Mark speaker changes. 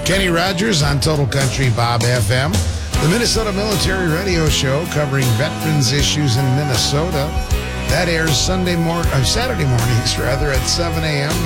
Speaker 1: Kenny Rogers on Total Country Bob FM. The Minnesota Military Radio Show covering veterans issues in Minnesota. That airs Saturday mornings at 7 a.m.